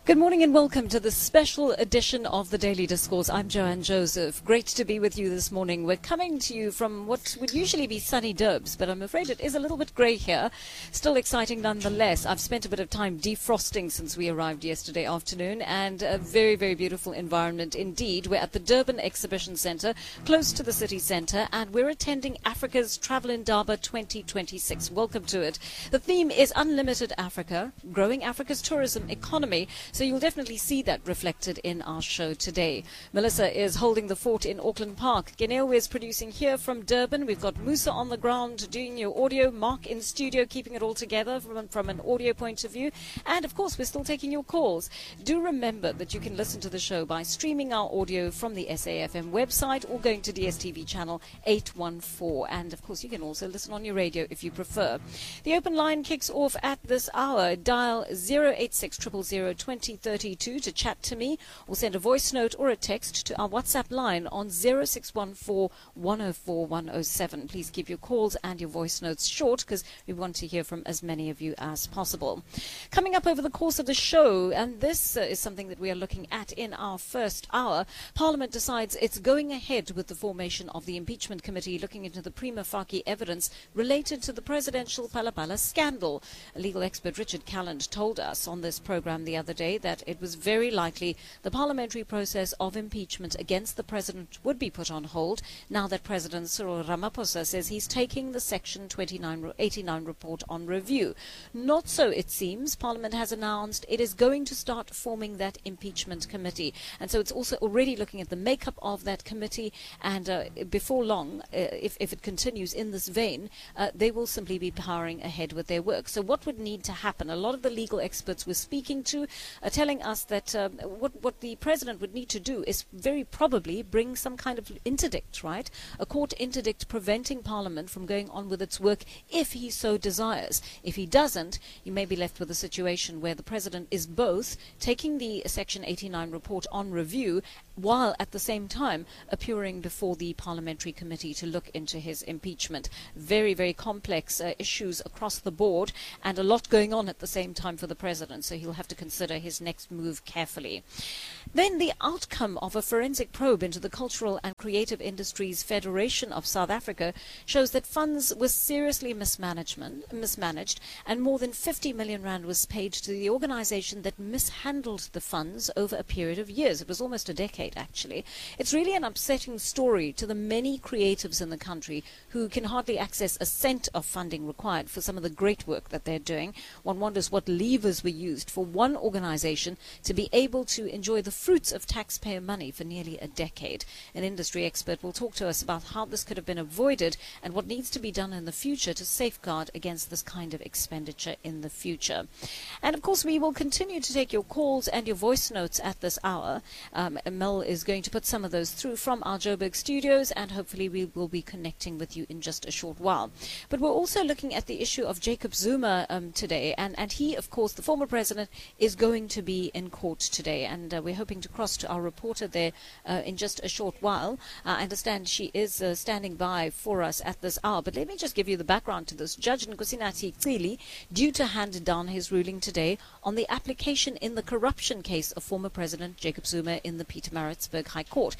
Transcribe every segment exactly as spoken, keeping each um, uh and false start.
Good morning and welcome to the special edition of the Daily Discourse. I'm Joanne Joseph. Great to be with you this morning. We're coming to you from what would usually be sunny Durbs, but I'm afraid it is a little bit grey here. Still exciting nonetheless. I've spent a bit of time defrosting since we arrived yesterday afternoon, and a very, very beautiful environment indeed. We're at the Durban Exhibition Centre, close to the city centre, and we're attending Africa's Travel Indaba twenty twenty-six. Welcome to it. The theme is Unlimited Africa, Growing Africa's Tourism Economy. So you'll definitely see that reflected in our show today. Melissa is holding the fort in Auckland Park. Geneo is producing here from Durban. We've got Musa on the ground doing your audio. Mark in studio keeping it all together from, from an audio point of view. And of course, we're still taking your calls. Do remember that you can listen to the show by streaming our audio from the S A F M website or going to D S T V channel eight one four. And of course, you can also listen on your radio if you prefer. The open line kicks off at this hour. Dial zero eight six zero zero zero twenty thirty-two to chat to me, or send a voice note or a text to our WhatsApp line on zero six one four, one oh four, one oh seven. Please keep your calls and your voice notes short because we want to hear from as many of you as possible. Coming up over the course of the show, and this uh, is something that we are looking at in our first hour, Parliament decides it's going ahead with the formation of the impeachment committee looking into the prima facie evidence related to the presidential Palapala scandal. A legal expert, Richard Calland, told us on this program the other day that it was very likely the parliamentary process of impeachment against the president would be put on hold now that President Cyril Ramaphosa says he's taking the Section twenty-nine eighty-nine report on review. Not so, it seems. Parliament has announced it is going to start forming that impeachment committee. And so it's also already looking at the makeup of that committee. And uh, before long, uh, if, if it continues in this vein, uh, they will simply be powering ahead with their work. So what would need to happen? A lot of the legal experts we're speaking to are telling us that um, what, what the president would need to do is very probably bring some kind of interdict, right? A court interdict preventing Parliament from going on with its work if he so desires. If he doesn't, you may be left with a situation where the president is both taking the Section eighty-nine report on review while at the same time appearing before the parliamentary committee to look into his impeachment. Very, very complex uh, issues across the board and a lot going on at the same time for the president, so he'll have to consider his next move carefully. Then the outcome of a forensic probe into the Cultural and Creative Industries Federation of South Africa shows that funds were seriously mismanagement, mismanaged and more than fifty million rand was paid to the organization that mishandled the funds over a period of years. It was almost a decade, actually. It's really an upsetting story to the many creatives in the country who can hardly access a cent of funding required for some of the great work that they're doing. One wonders what levers were used for one organization to be able to enjoy the fruits of taxpayer money for nearly a decade. An industry expert will talk to us about how this could have been avoided and what needs to be done in the future to safeguard against this kind of expenditure in the future. And of course, we will continue to take your calls and your voice notes at this hour. Um, Mel is going to put some of those through from our Joburg studios, and hopefully we will be connecting with you in just a short while. But we're also looking at the issue of Jacob Zuma um, today, and, and he, of course, the former president, is going to be in court today, and uh, we're hoping to cross to our reporter there uh, in just a short while. Uh, I understand she is uh, standing by for us at this hour, but let me just give you the background to this. Judge Nkosinathi Cili, due to hand down his ruling today on the application in the corruption case of former President Jacob Zuma in the Pietermaritzburg High Court.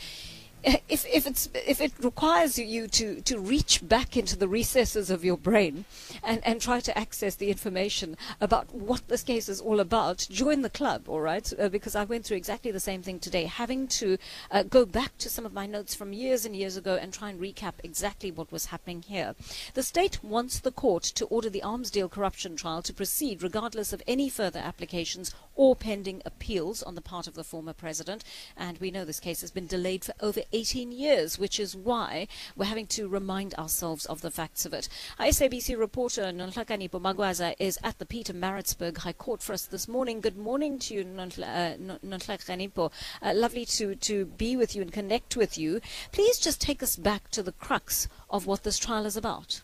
If, if, it's, if it requires you to, to reach back into the recesses of your brain and, and try to access the information about what this case is all about, join the club, all right? Uh, because I went through exactly the same thing today, having to uh, go back to some of my notes from years and years ago and try and recap exactly what was happening here. The state wants the court to order the arms deal corruption trial to proceed regardless of any further applications or pending appeals on the part of the former president. And we know this case has been delayed for over eighteen years, which is why we're having to remind ourselves of the facts of it. Our S A B C reporter Nonhlakanipo Magwaza is at the Pietermaritzburg High Court for us this morning. Good morning to you, Nonhlakanipo. Uh, lovely to, to be with you and connect with you. Please just take us back to the crux of what this trial is about.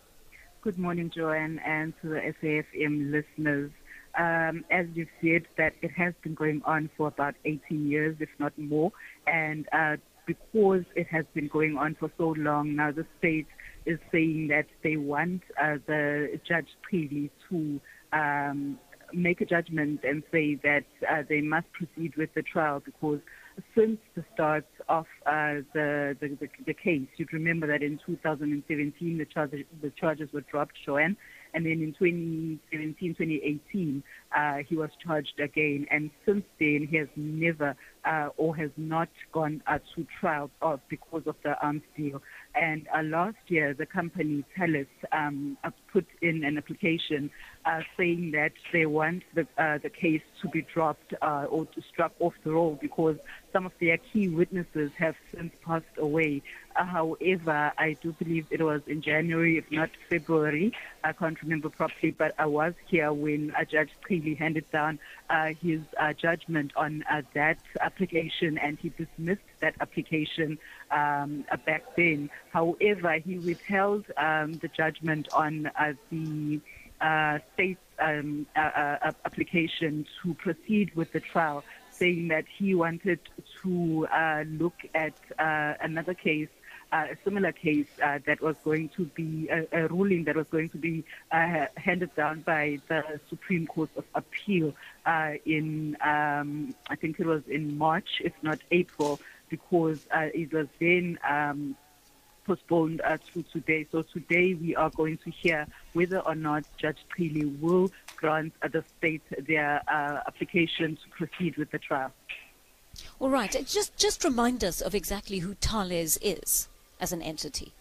Good morning, Joanne, and to the S A F M listeners. Um, as you've said, that it has been going on for about eighteen years, if not more, and uh, because it has been going on for so long now, the state is saying that they want uh, the Judge Cili to um, make a judgment and say that uh, they must proceed with the trial because since the start of uh, the, the, the the case, you'd remember that in two thousand seventeen the charges the charges were dropped, Joanne, and then in twenty seventeen, twenty eighteen uh, he was charged again, and since then he has never uh, or has not gone uh, to trial uh, because of the arms deal. And uh, last year the company Thales um, uh, put in an application uh, saying that they want the uh, the case to be dropped uh, or to struck off the roll because some of their key witnesses have since passed away. Uh, however, I do believe it was in January, if not February. I can't remember properly, but I was here when uh, Judge Clearly handed down uh, his uh, judgment on uh, that application, and he dismissed that application um, uh, back then. However, he withheld um, the judgment on uh, the uh, state's um, uh, uh, application to proceed with the trial, saying that he wanted to uh, look at uh, another case, uh, a similar case uh, that was going to be a, a ruling that was going to be uh, handed down by the Supreme Court of Appeal uh, in, um, I think it was in March, if not April, because uh, it was then um, postponed uh, to today. So today we are going to hear whether or not Judge Clearly will grant uh, the state their uh, application to proceed with the trial. All right. Just just remind us of exactly who Thales is as an entity.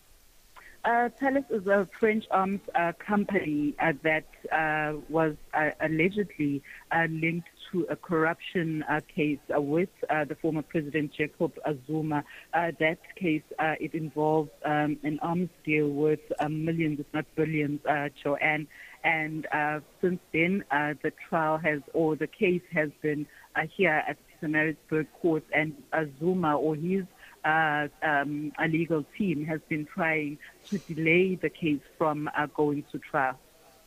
Uh, Thales is a French arms uh, company uh, that uh, was uh, allegedly uh, linked to a corruption uh, case uh, with uh, the former President Jacob Zuma. Uh, that case, uh, it involved um, an arms deal worth uh, millions, if not billions, uh, Joanne. And uh, since then, uh, the trial has, or the case has been uh, here at the Pietermaritzburg court, and uh, Zuma or his Uh, um, a legal team has been trying to delay the case from uh, going to trial.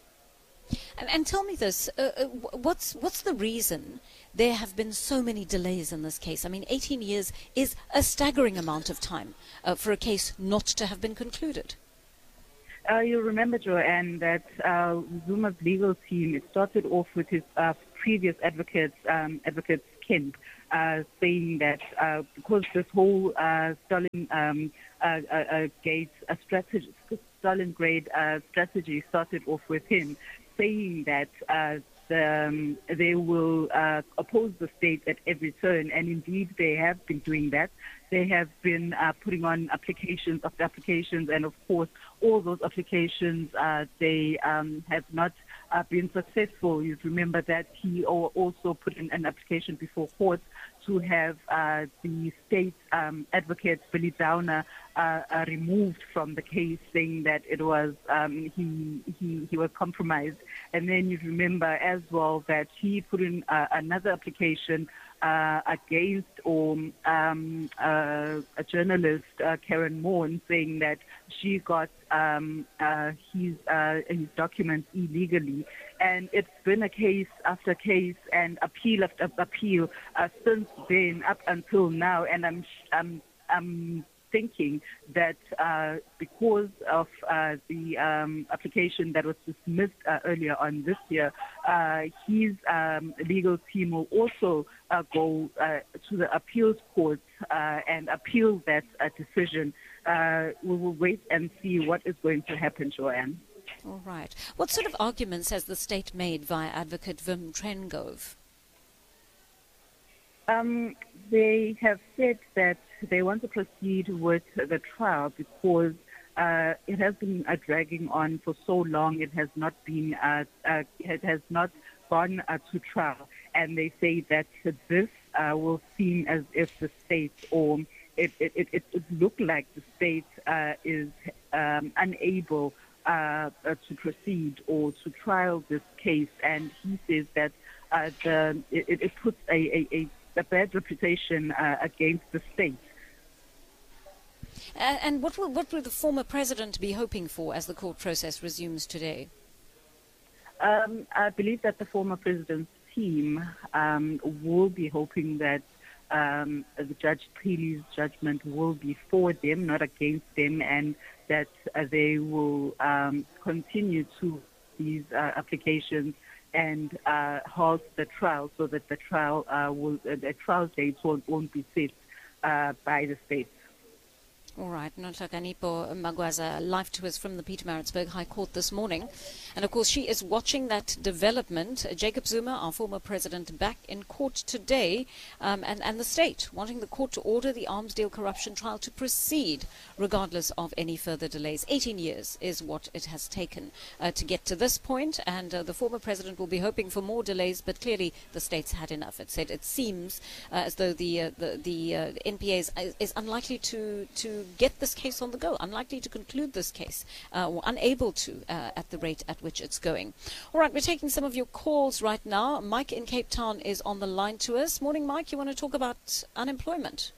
And, and tell me this, uh, uh, what's what's the reason there have been so many delays in this case? I mean, eighteen years is a staggering amount of time uh, for a case not to have been concluded. Uh, you remember, Joanne, that uh, Zuma's legal team, it started off with his uh, previous advocates, um, advocates Kemp, uh, saying that uh, because this whole uh, Stalin um, uh, uh, uh, Gate uh, strategy, Stalingrad uh, strategy started off with him, saying that uh, the, um, they will uh, oppose the state at every turn, and indeed they have been doing that. They have been uh, putting on applications after applications, and of course, all those applications, uh, they um, have not uh, been successful. You remember that he also put in an application before court to have uh, the state um, advocate, Billy Downer, uh, uh, removed from the case, saying that it was um, he, he he was compromised. And then you remember as well that he put in uh, another application uh, against or um, uh, a journalist, uh, Karen Moore, saying that she got um, uh, his uh, his documents illegally. And it's been a case after case and appeal after appeal uh, since then up until now. And I'm I'm I'm thinking that uh, because of uh, the um, application that was dismissed uh, earlier on this year, uh, his um, legal team will also uh, go uh, to the appeals court uh, and appeal that uh, decision. Uh, we will wait and see what is going to happen, Joanne. All right. What sort of arguments has the state made via advocate Wim Trengove? Um, they have said that they want to proceed with the trial because uh, it has been uh, dragging on for so long. It has not been, uh, uh, it has not gone uh, to trial, and they say that this uh, will seem as if the state, or it it it, it, it looked like the state uh, is um, unable uh, uh, to proceed or to trial this case, and he says that uh, the it, it puts a a, a a bad reputation uh, against the state. Uh, and what will, what will the former president be hoping for as the court process resumes today? Um, I believe that the former president's team um, will be hoping that um, the Judge Clearly's judgment will be for them, not against them, and that uh, they will um, continue to these uh, applications and uh, halt the trial so that the trial uh, will, uh, the trial dates won't, won't be set uh, by the state. All right, Nonhlakanipho Magwaza, live to us from the Pietermaritzburg High Court this morning. And of course, she is watching that development. Jacob Zuma, our former president, back in court today, um, and, and the state wanting the court to order the arms deal corruption trial to proceed, regardless of any further delays. eighteen years is what it has taken uh, to get to this point, and uh, the former president will be hoping for more delays, but clearly the state's had enough. It said it seems uh, as though the, uh, the, the uh, N P A is, is unlikely to, to get this case on the go, unlikely to conclude this case, uh, or unable to uh, at the rate at which it's going. All right, we're taking some of your calls right now. Mike in Cape Town is on the line to us. Morning, Mike. You want to talk about unemployment?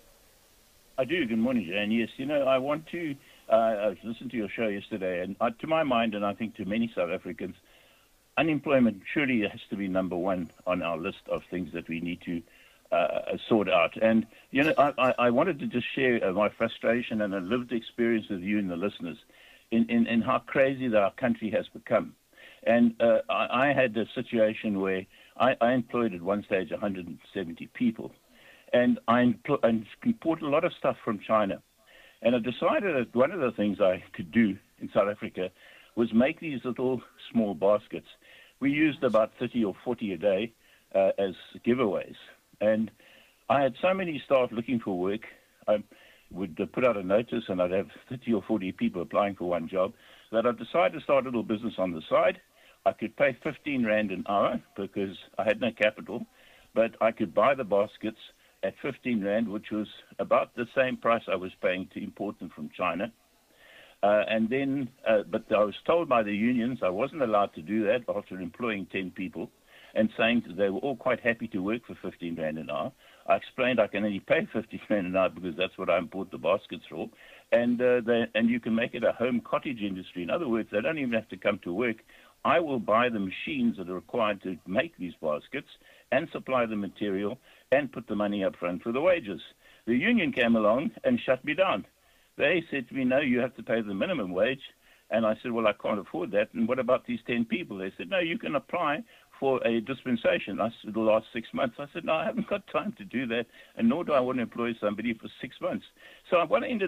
I do. Good morning, Jan. Yes, you know, I want to, uh, I listened to your show yesterday, and uh, to my mind, and I think to many South Africans, unemployment surely has to be number one on our list of things that we need to Uh, sort out. And, you know, I, I wanted to just share uh, my frustration and a lived experience with you and the listeners in, in, in how crazy that our country has become. And uh, I, I had a situation where I, I employed at one stage one hundred seventy people. And I impl- and imported a lot of stuff from China. And I decided that one of the things I could do in South Africa was make these little small baskets. We used about thirty or forty a day uh, as giveaways. And I had so many staff looking for work, I would uh, put out a notice and I'd have thirty or forty people applying for one job, that I decided to start a little business on the side. I could pay fifteen rand an hour because I had no capital, but I could buy the baskets at fifteen rand, which was about the same price I was paying to import them from China. Uh, and then, uh, but I was told by the unions I wasn't allowed to do that after employing ten people, and saying that they were all quite happy to work for fifteen rand an hour. I explained I can only pay fifteen rand an hour because that's what I import the baskets for, and uh, they, and you can make it a home cottage industry. In other words, they don't even have to come to work. I will buy the machines that are required to make these baskets and supply the material and put the money up front for the wages. The union came along and shut me down. They said to me, no, you have to pay the minimum wage. And I said, well, I can't afford that. And what about these ten people? They said, no, you can apply for a dispensation. I said, the last six months. I said, no, I haven't got time to do that, and nor do I want to employ somebody for six months. So what I ended